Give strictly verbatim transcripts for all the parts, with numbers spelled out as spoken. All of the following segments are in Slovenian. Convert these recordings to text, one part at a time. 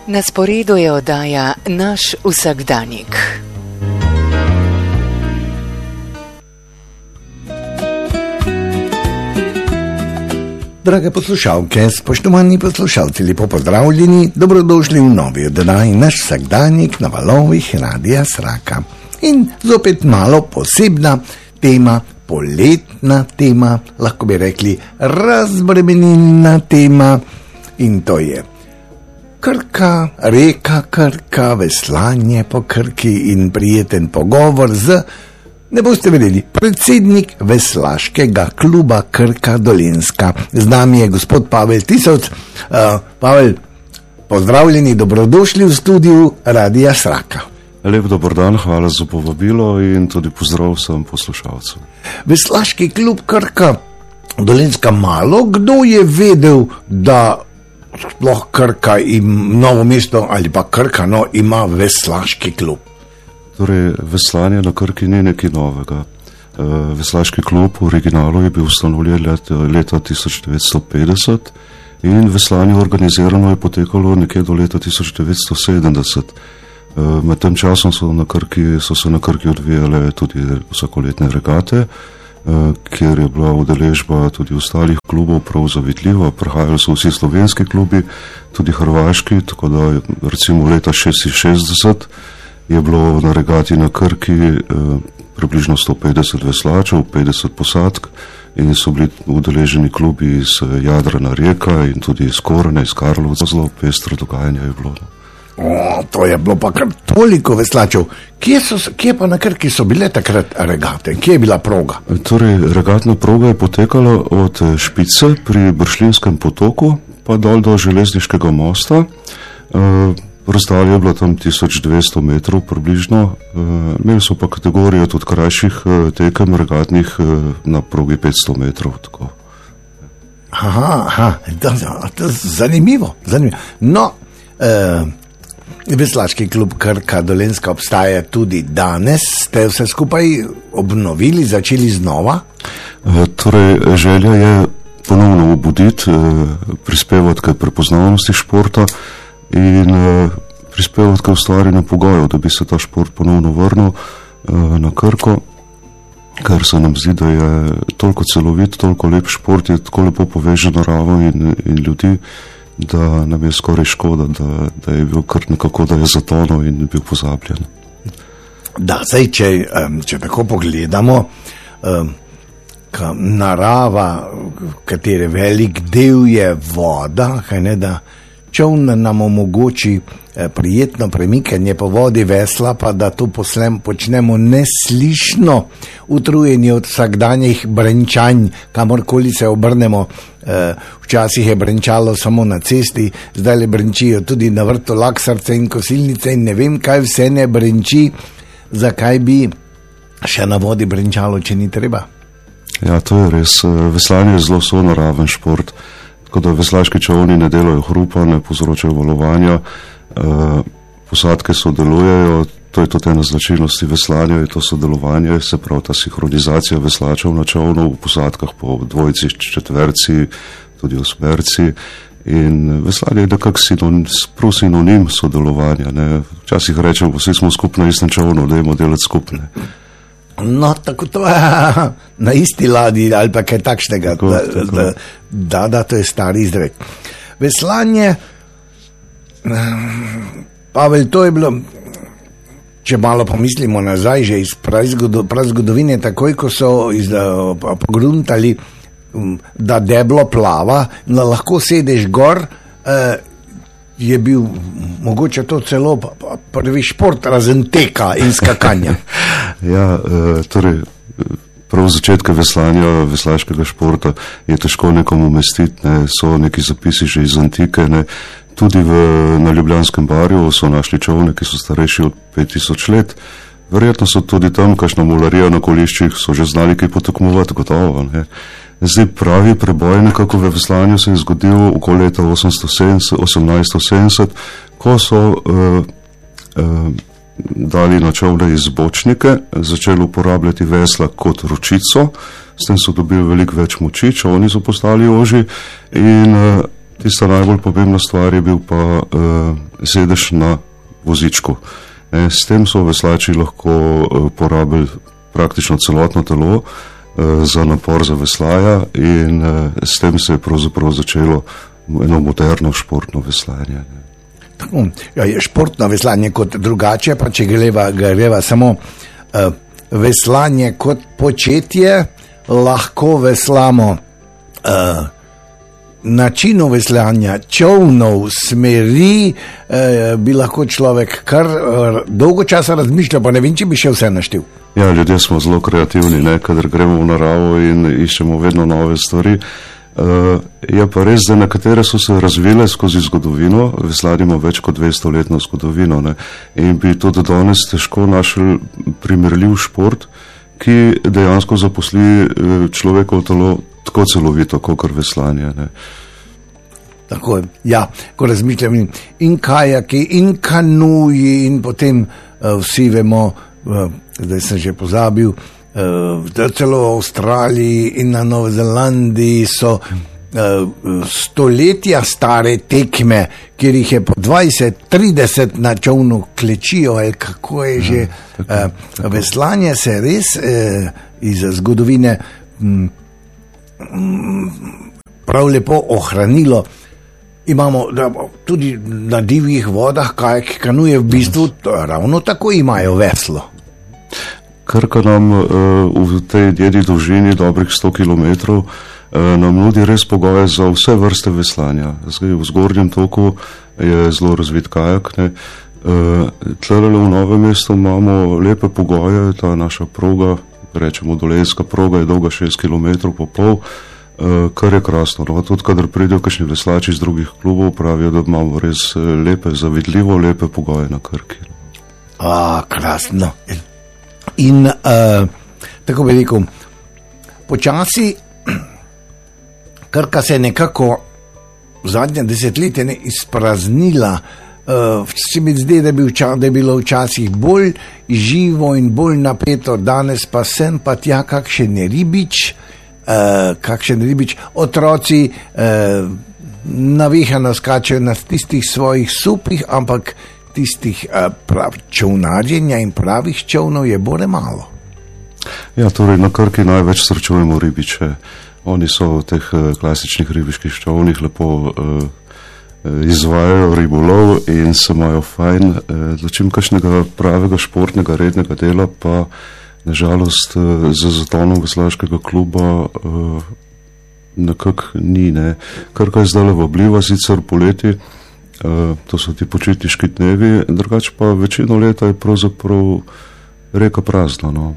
Na sporedu je oddaja Naš vsakdanjik. Drage poslušalke, spoštovani poslušalci, lepo pozdravljeni, dobrodošli v novi oddaji Naš vsakdanjik na valovih Radia Sraka. In zopet malo posebna tema, poletna tema, lahko bi rekli razbremenilna tema, in to je Krka, reka Krka, veslanje po Krki in prijeten pogovor z, ne boste vedeli, predsednik veslaškega kluba Krka Dolenjska. Z nami je gospod Pavel Tisovc. Uh, Pavel, pozdravljeni, dobrodošli v studiu Radia Sraka. Lep dober dan, hvala za povabilo in tudi pozdrav vsem poslušalcem. Veslaški klub Krka Dolenjska, malo kdo je vedel, da sploh Krka in Novo mesto ali pa Krka no, ima veslaški klub? Torej, veslanje na Krki ni nekaj novega. Veslaški klub v originalu je bil ustanovljen leta tisoč devetsto petdeset in veslanje organizirano je potekalo nekje do leta tisoč devetsto sedemdeset. Med tem časom so, na Krki, so se na Krki odvijale tudi vsakoletne regate, kjer je bila udeležba tudi ostalih klubov prav zavidljiva. Prihajali so vsi slovenski klubi, tudi hrvaški, tako da recimo leta šestinšestdeset je bilo na regati na Krki eh, približno sto petdeset veslačev, petdeset posadk in so bili udeleženi klubi iz Jadrana, Rijeka in tudi iz Korene, iz Karlovca. Zelo pestro dogajanje je bilo. O, to je bilo pa kar toliko veslačev. Kje, so, kje pa na Krki so bile takrat regate? Kje je bila proga? Torej, regatna proga je potekala od Špice pri Bršljinskem potoku pa dol do železniškega mosta. E, Razdalja je bila tam tisoč dvesto metrov približno. E, imeli so pa kategorijo tudi krajših tekem regatnih e, na progi petsto metrov. Tako. Aha, aha, da, da, da, zanimivo, zanimivo. No, e, veslaški klub Krka Dolenjska obstaja tudi danes. Ste vse skupaj obnovili, začeli znova? E, torej, želja je ponovno obuditi, e, prispevati k prepoznavnosti športa in e, prispevati k ustvarjanju pogojev, da bi se ta šport ponovno vrnil e, na Krko, ker se nam zdi, da je toliko celovit, toliko lep šport, je tako lepo poveže naravo in, in ljudi, da nam je skoraj škoda, da, da je bil kar nekako, da je zatonil in bil pozabljen. Da, zdaj, če, če tako pogledamo, narava, katere velik del je voda, kaj ne, da čoln nam omogoči prijetno premikanje po vodi, vesla, pa da to poslem, počnemo neslišno, utrujeni od vsakdanjih brenčanj, kamorkoli se obrnemo. Včasih je brenčalo samo na cesti, zdaj le brenčijo tudi na vrtu laksarce in kosilnice in ne vem, kaj vse ne brenči, zakaj bi še na vodi brenčalo, če ni treba. Ja, to je res. Veslanje je zelo sonaraven šport, tako da veslaški čolni ne delajo hrupa, ne povzročajo valovanja, posadke sodelujejo, to je tudi ena značilnosti veslanja, je to sodelovanje, se pravi ta sinhronizacija veslačev na čolnu v posadkah po dvojci, četverci, tudi osmerci. In veslanje je nekak sinonim, sinonim sodelovanja. Ne. Včasih rečemo, vsi smo skupno na istem čolnu, dajmo delati skupne. No, tako to je na isti ladji ali pa kaj takšnega. Tako, da, tako. Da, da, da, to je stari izrek. Veslanje, Pavel, to je bilo, če malo pomislimo nazaj, že iz prazgodovine, takoj, ko so iz, pogruntali, da deblo plava, da lahko sedeš gor, eh, je bil mogoče to celo prvi šport razen teka in skakanja. Ja, e, torej, prav začetka veslanja, veslaškega športa je težko nekomu umestiti, ne, so neki zapisi že iz antike, ne. Tudi v, na Ljubljanskem barju so našli čolne, ki so starejši od pet tisoč let. Verjetno so tudi tam, kakšna mularija na koliščih, so že znali kaj potekmovati, gotovo. Ne. Zdaj, pravi preboj nekako v veslanju se je zgodil okoli leta osemnajststo sedemdeset, ko so uh, uh, dali na čolne izbočnike, začeli uporabljati vesla kot ročico, s tem so dobili veliko več moči, čolni so postali ožji in uh, Tista najbolj pomembna stvar je bil pa uh, sedež na vozičku. E, s tem so veslači lahko uh, porabili praktično celotno telo uh, za napor za veslaja in uh, s tem se je pravzaprav začelo eno moderno športno veslanje. Ne. Tako, ja, je športno veslanje kot drugače, pa če greva, greva samo uh, veslanje kot početje, lahko veslamo uh, načinu veslanja, čovnov, smeri, eh, bi lahko človek kar eh, dolgo časa razmišljal, pa ne vem, če bi še vse naštel. Ja, ljudje smo zelo kreativni, ne, kadar gremo v naravo in iščemo vedno nove stvari. Uh, je pa res, da nekatere so se razvile skozi zgodovino, veslanje ima več kot dvestoletno zgodovino, ne, in bi tudi danes težko našel primerljiv šport, ki dejansko zaposli človekovo telo tako celovito, kot veslanje. Ne. Tako je, ja, ko razmišljam in, in kajaki, in kanuji, in potem uh, vsi vemo, uh, zdaj sem že pozabil, uh, celo v Avstraliji in na Novi Zelandiji so uh, stoletja stare tekme, kjer jih je po dvajset trideset na čovnu klečijo, ali kako je že. Ja, tako, uh, tako. Veslanje se res uh, iz zgodovine um, prav lepo ohranilo. Imamo da, tudi na divjih vodah, kajak, kanuje v bistvu ravno tako imajo veslo. Krka nam uh, v tej njeni dolžini dobrih sto kilometrov uh, nam nudi res pogoje za vse vrste veslanja. Zdaj, v zgornjem toku je zelo razvit kajak. Ne. Uh, tlele v Novem mestu imamo lepe pogoje, ta naša proga, rečemo dolenska proga, je dolga šest kilometrov pa pol, uh, kar je krasno. No, tudi, kadar pridejo kakšni veslači iz drugih klubov, pravijo, da imamo res lepe, zavidljivo lepe pogoje na Krki. A, krasno. In uh, tako bi rekel, počasi Krka se je nekako v zadnje desetletje ne izpraznila. Uh, se mi zdi, da, bi vča, da je bilo včasih bolj živo in bolj napeto, danes pa sem pa tja kakšen ribič, uh, kakšen ribič, otroci uh, navihano skačejo na tistih svojih supih, ampak tistih uh, prav čovnarjenja in pravih čovnov je bore malo. Ja, torej na Krki največ srečujemo ribiče. Oni so v teh uh, klasičnih ribiških čovnih lepo uh, izvajajo ribolov in se imajo fajn. Dočim kakšnega pravega športnega rednega dela pa nažalost za zatonom veslaškega kluba nekako ni. Ne. Krka je zdaj vabljiva, sicer poleti, to so ti počitniški dnevi, drugače pa večino leta je pravzaprav reka prazna. No.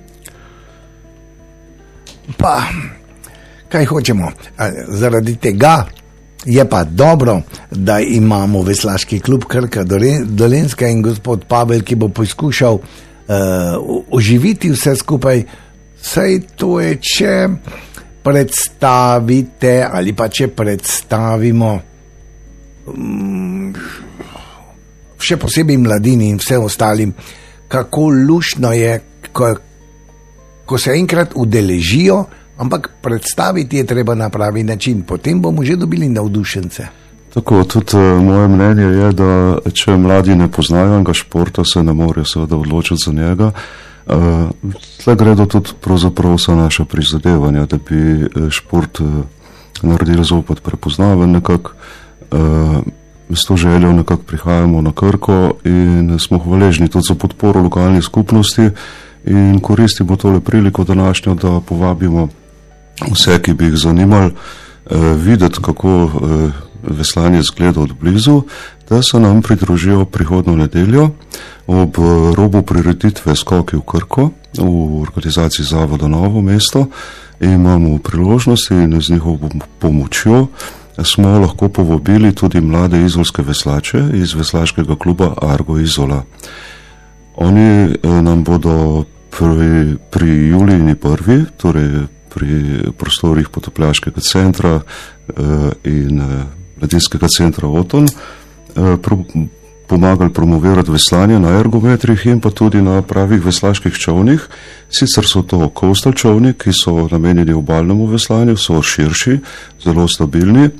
Pa, kaj hočemo? Zaradi tega je pa dobro, da imamo veslaški klub Krka Dolenjska in gospod Pavel, ki bo poskušal uh, oživiti vse skupaj. Saj to je, če predstavite ali pa če predstavimo um, še posebej mladini in vse ostalim, kako luštno je, ko, ko se enkrat udeležijo, ampak predstaviti je treba na pravi način, potem bomo že dobili navdušence. Tako, tudi uh, moje mnenje je, da če mladi ne poznajo enega športa, se ne morejo seveda odločiti za njega. Uh, tle gredo tudi pravzaprav vsa naša prizadevanja, da bi šport uh, naredili zopet prepoznaven nekako. Uh, s to željo nekako prihajamo na Krko in smo hvaležni tudi za podporo lokalnih skupnosti in koristimo tole priliko današnjo, da povabimo vse, ki bi jih zanimali, eh, videti, kako eh, veslanje zgleda od blizu, da se nam pridružijo prihodno nedeljo ob robu prireditve Skoki v Krko v organizaciji Zavoda Novo mesto. Imamo priložnosti in z njihovo pomočjo smo lahko povabili tudi mlade izolske veslače iz veslaškega kluba Argo Izola. Oni eh, nam bodo pri, pri Julijini prvi, torej pri prostorih potapljaškega centra eh, in eh, mladinskega centra Oton, eh, pro, pomagali promovirati veslanje na ergometrih in pa tudi na pravih veslaških čovnih. Sicer so to coastal čovni, ki so namenjeni obalnemu veslanju, so širši, zelo stabilni.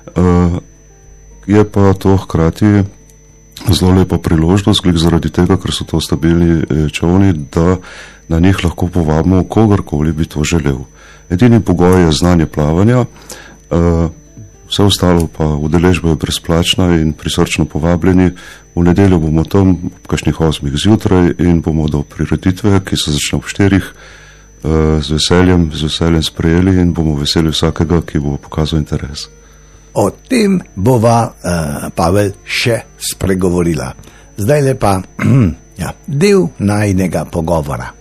Je pa to hkrati zelo lepa priložnost, zaradi tega, ker so to stabilni čovni, da na njih lahko povabimo kogarkoli bi to želel. Edini pogoj je znanje plavanja, vse ostalo pa udeležba je brezplačna in prisrčno povabljeni. V nedeljo bomo tam ob kakšnih osmih zjutraj in bomo do prireditve, ki se začne ob štirih, z veseljem, z veseljem sprejeli in bomo veseli vsakega, ki bo pokazal interes. O tem bova, uh, Pavel, še spregovorila. Zdaj lepa ja, del najnega pogovora.